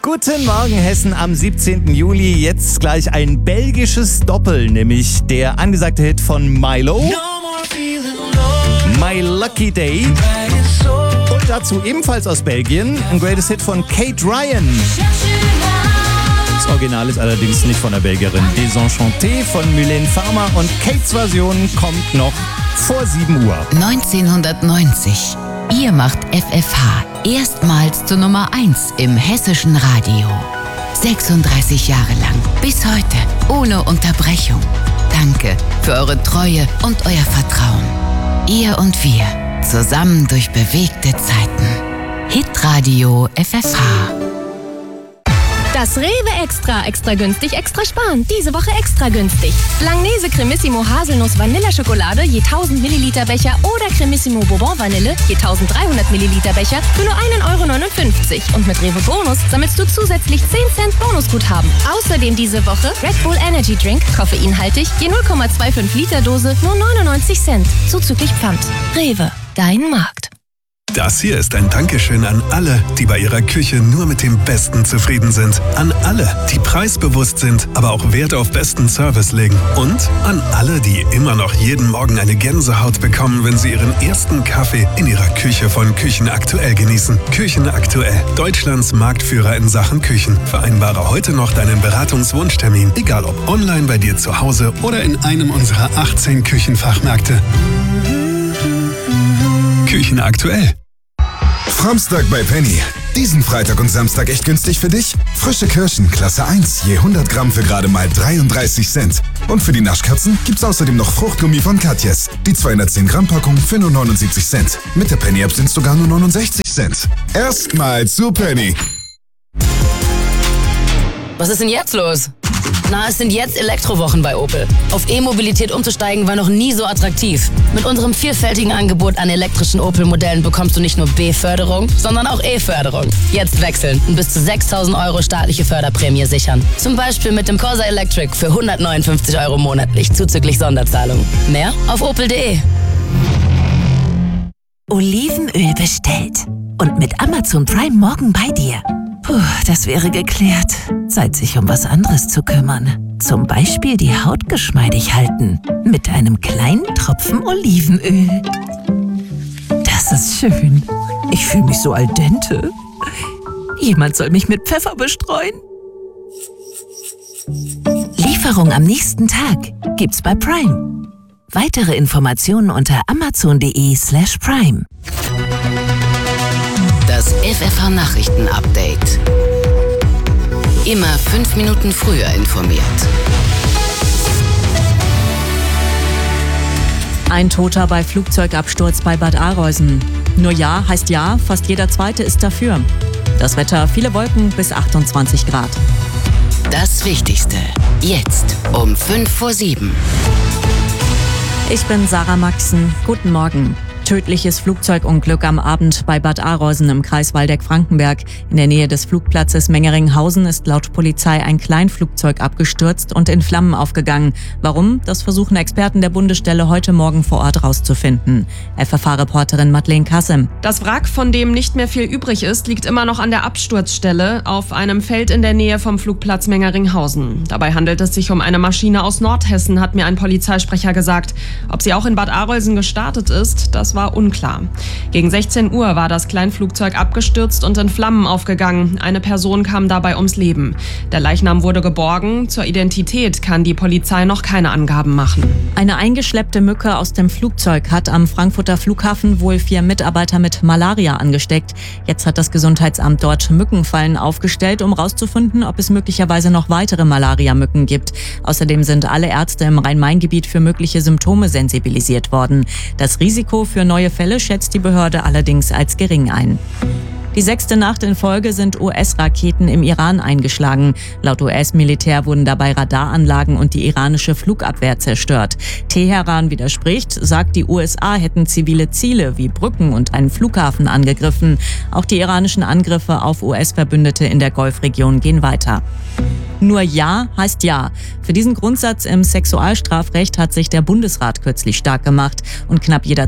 Guten Morgen Hessen am 17. Juli. Jetzt gleich ein belgisches Doppel, nämlich der angesagte Hit von Milo, My Lucky Day. Und dazu ebenfalls aus Belgien ein greatest Hit von Kate Ryan. Das Original ist allerdings nicht von der Belgierin. Desenchanté von Mylène Farmer und Kates Version kommt noch vor 7 Uhr. 1990. Ihr macht FFH erstmals zur Nummer 1 im hessischen Radio. 36 Jahre lang, bis heute, ohne Unterbrechung. Danke für eure Treue und euer Vertrauen. Ihr und wir, zusammen durch bewegte Zeiten. Hitradio FFH. Das Rewe Extra günstig, extra sparen. Diese Woche extra günstig. Langnese Cremissimo Haselnuss Vanilleschokolade je 1000 Milliliter Becher oder Cremissimo Bourbon Vanille je 1300 Milliliter Becher für nur 1,59 €. Und mit Rewe Bonus sammelst du zusätzlich 10 Cent Bonusguthaben. Außerdem diese Woche Red Bull Energy Drink, koffeinhaltig, je 0,25 Liter Dose, nur 99 Cent. Zuzüglich Pfand. Rewe, dein Markt. Das hier ist ein Dankeschön an alle, die bei ihrer Küche nur mit dem Besten zufrieden sind. An alle, die preisbewusst sind, aber auch Wert auf besten Service legen. Und an alle, die immer noch jeden Morgen eine Gänsehaut bekommen, wenn sie ihren ersten Kaffee in ihrer Küche von Küchen Aktuell genießen. Küchen Aktuell, Deutschlands Marktführer in Sachen Küchen. Vereinbare heute noch deinen Beratungswunschtermin, egal ob online bei dir zu Hause oder in einem unserer 18 Küchenfachmärkte. Küchen Aktuell. Samstag bei Penny. Diesen Freitag und Samstag echt günstig für dich? Frische Kirschen, Klasse 1, je 100 Gramm für gerade mal 33 Cent. Und für die Naschkatzen gibt's außerdem noch Fruchtgummi von Katjes. Die 210 Gramm Packung für nur 79 Cent. Mit der Penny-App sind's sogar nur 69 Cent. Erstmal zu Penny. Was ist denn jetzt los? Na, es sind jetzt Elektrowochen bei Opel. Auf E-Mobilität umzusteigen war noch nie so attraktiv. Mit unserem vielfältigen Angebot an elektrischen Opel-Modellen bekommst du nicht nur B-Förderung, sondern auch E-Förderung. Jetzt wechseln und bis zu 6.000 € staatliche Förderprämie sichern. Zum Beispiel mit dem Corsa Electric für 159 € monatlich, zuzüglich Sonderzahlung. Mehr auf opel.de. Olivenöl bestellt. Und mit Amazon Prime morgen bei dir. Puh, das wäre geklärt. Zeit, sich um was anderes zu kümmern. Zum Beispiel die Haut geschmeidig halten. Mit einem kleinen Tropfen Olivenöl. Das ist schön. Ich fühle mich so al dente. Jemand soll mich mit Pfeffer bestreuen. Lieferung am nächsten Tag gibt's bei Prime. Weitere Informationen unter amazon.de/prime. Das FFH-Nachrichten-Update. Immer 5 Minuten früher informiert. Ein Toter bei Flugzeugabsturz bei Bad Arolsen. Nur ja heißt ja, fast jeder Zweite ist dafür. Das Wetter, viele Wolken bis 28 Grad. Das Wichtigste, jetzt um 6:55. Ich bin Sarah Maxen. Guten Morgen. Tödliches Flugzeugunglück am Abend bei Bad Arolsen im Kreis Waldeck-Frankenberg. In der Nähe des Flugplatzes Mengeringhausen ist laut Polizei ein Kleinflugzeug abgestürzt und in Flammen aufgegangen. Warum? Das versuchen Experten der Bundesstelle heute Morgen vor Ort rauszufinden. FFH-Reporterin Madeleine Kassem. Das Wrack, von dem nicht mehr viel übrig ist, liegt immer noch an der Absturzstelle auf einem Feld in der Nähe vom Flugplatz Mengeringhausen. Dabei handelt es sich um eine Maschine aus Nordhessen, hat mir ein Polizeisprecher gesagt. Ob sie auch in Bad Arolsen gestartet ist, das war unklar. Gegen 16 Uhr war das Kleinflugzeug abgestürzt und in Flammen aufgegangen. Eine Person kam dabei ums Leben. Der Leichnam wurde geborgen. Zur Identität kann die Polizei noch keine Angaben machen. Eine eingeschleppte Mücke aus dem Flugzeug hat am Frankfurter Flughafen wohl 4 Mitarbeiter mit Malaria angesteckt. Jetzt hat das Gesundheitsamt dort Mückenfallen aufgestellt, um herauszufinden, ob es möglicherweise noch weitere Malaria-Mücken gibt. Außerdem sind alle Ärzte im Rhein-Main-Gebiet für mögliche Symptome sensibilisiert worden. Das Risiko für neue Fälle schätzt die Behörde allerdings als gering ein. Die 6. Nacht in Folge sind US-Raketen im Iran eingeschlagen. Laut US-Militär wurden dabei Radaranlagen und die iranische Flugabwehr zerstört. Teheran widerspricht, sagt, die USA hätten zivile Ziele wie Brücken und einen Flughafen angegriffen. Auch die iranischen Angriffe auf US-Verbündete in der Golfregion gehen weiter. Nur Ja heißt Ja. Für diesen Grundsatz im Sexualstrafrecht hat sich der Bundesrat kürzlich stark gemacht. Und knapp jeder Zweite in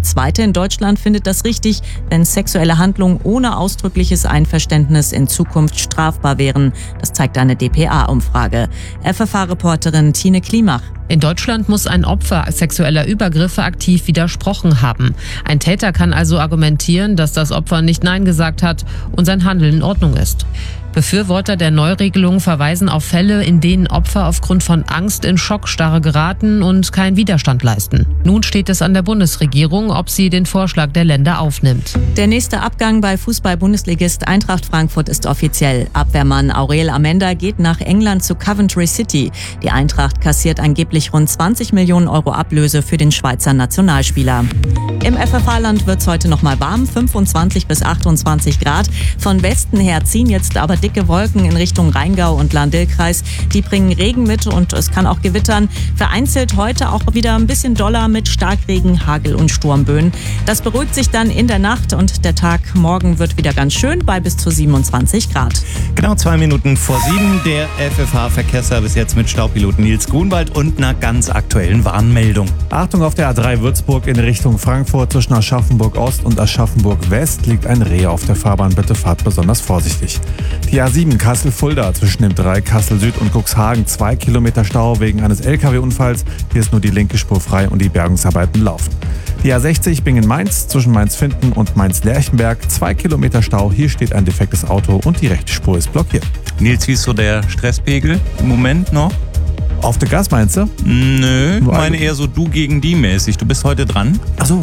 in Deutschland findet das richtig, wenn sexuelle Handlungen ohne ausdrückliches Einverständnis in Zukunft strafbar wären. Das zeigt eine dpa-Umfrage. FFH-Reporterin Tine Klimach. In Deutschland muss ein Opfer sexueller Übergriffe aktiv widersprochen haben. Ein Täter kann also argumentieren, dass das Opfer nicht Nein gesagt hat und sein Handeln in Ordnung ist. Befürworter der Neuregelung verweisen auf Fälle, in denen Opfer aufgrund von Angst in Schockstarre geraten und keinen Widerstand leisten. Nun steht es an der Bundesregierung, ob sie den Vorschlag der Länder aufnimmt. Der nächste Abgang bei Fußball-Bundesligist Eintracht Frankfurt ist offiziell. Abwehrmann Aurel Amenda geht nach England zu Coventry City. Die Eintracht kassiert angeblich rund 20 Millionen Euro Ablöse für den Schweizer Nationalspieler. Im FFH-Land wird es heute noch mal warm, 25 bis 28 Grad. Von Westen her ziehen jetzt aber dicke Wolken in Richtung Rheingau und Lahn-Dill-Kreis. Die bringen Regen mit und es kann auch gewittern. Vereinzelt heute auch wieder ein bisschen doller mit Starkregen, Hagel und Sturmböen. Das beruhigt sich dann in der Nacht und der Tag morgen wird wieder ganz schön bei bis zu 27 Grad. Genau 2 Minuten vor 7, der FFH-Verkehrsservice jetzt mit Staupiloten Nils Grunwald und einer ganz aktuellen Warnmeldung. Achtung, auf der A3 Würzburg in Richtung Frankfurt zwischen Aschaffenburg Ost und Aschaffenburg West liegt ein Reh auf der Fahrbahn. Bitte fahrt besonders vorsichtig. Die A7 Kassel-Fulda zwischen dem 3 Kassel Süd und Cuxhagen 2 Kilometer Stau wegen eines LKW-Unfalls. Hier ist nur die linke Spur frei und die Bergungsarbeiten laufen. Die A60 Bingen-Mainz zwischen Mainz-Finden und Mainz-Lerchenberg 2 Kilometer Stau. Hier steht ein defektes Auto und die rechte Spur ist blockiert. Nils, wie ist so der Stresspegel im Moment noch? Auf der Gas meinst du? Nö, ich meine eher so du gegen die mäßig. Du bist heute dran. Ach so.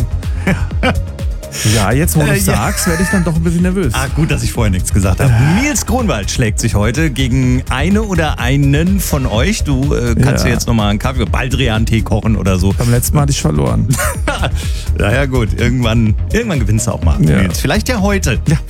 Ja, jetzt wo du es sagst, werde ich dann doch ein bisschen nervös. Ah, gut, dass ich vorher nichts gesagt habe. Nils Grunwald schlägt sich heute gegen eine oder einen von euch. Du kannst dir jetzt nochmal einen Kaffee, Baldrian-Tee kochen oder so. Beim letzten Mal hatte ich verloren. Naja gut, irgendwann gewinnst du auch mal. Ja. Nils. Vielleicht ja heute. Ja.